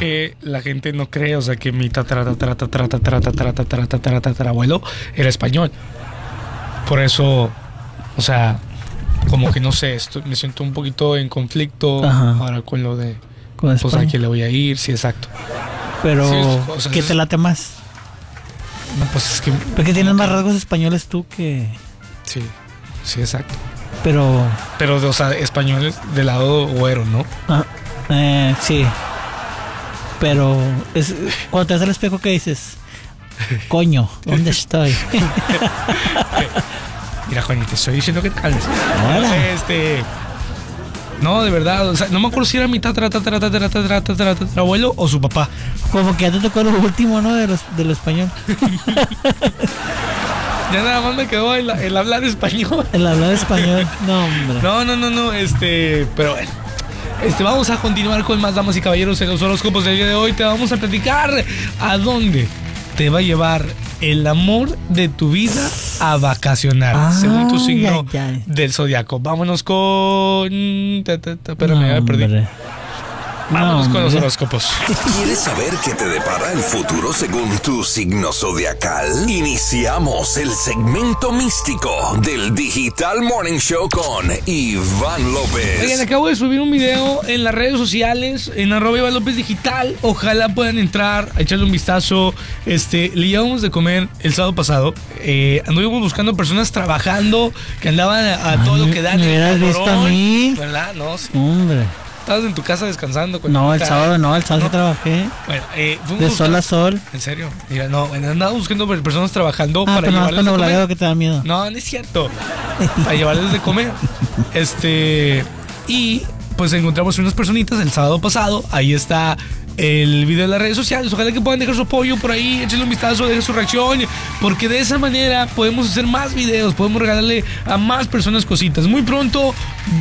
que la gente no cree, o sea, que mi tatarabuelo era español. Por eso, o sea, como que no sé, me siento un poquito en conflicto ahora con lo de, pues a quién le voy a ir, sí, exacto. Pero, sí, o sea, ¿qué te late más? No, pues es que... Porque tienes más rasgos españoles tú que... Sí, sí, exacto. Pero, o sea, españoles del lado güero, ¿no? Sí. Pero, cuando te ves al espejo, ¿qué dices? Coño, ¿dónde estoy? Mira, Juanito, te estoy diciendo que te calmes. No, de verdad, o sea, no me acuerdo si era mi tatarabuelo o su papá. Como que ya te tocó lo último, ¿no? De lo español. Ya nada más me quedó el hablar español. El hablar español, no, hombre. No, pero bueno. Vamos a continuar con más, damas y caballeros, en los horóscopos del día de hoy. Te vamos a platicar a dónde te va a llevar el amor de tu vida a vacacionar, según tu signo del zodiaco. Vámonos con... Espérame, ya me perdí. Vámonos con los horóscopos. ¿Quieres saber qué te depara el futuro según tu signo zodiacal? Iniciamos el segmento místico del Digital Morning Show con Iván López. Oigan, acabo de subir un video en las redes sociales, en @IvánLópezDigital. Ojalá puedan entrar a echarle un vistazo. Le llevamos de comer el sábado pasado. Anduvimos buscando personas trabajando que andaban a todo lo que dan. ¿Me hubieras visto a mí? ¿Verdad? No, sí. Hombre. ¿Estabas en tu casa descansando? No, el sábado sí trabajé. Bueno, de sol a sol. ¿En serio? Mira, andaba buscando personas trabajando para pero llevarles de comer. Que te da miedo. No es cierto. Para llevarles de comer. Y pues encontramos unas personitas el sábado pasado. Ahí está el video de las redes sociales. Ojalá que puedan dejar su apoyo por ahí, échenle un vistazo, dejen su reacción, porque de esa manera podemos hacer más videos, podemos regalarle a más personas cositas. Muy pronto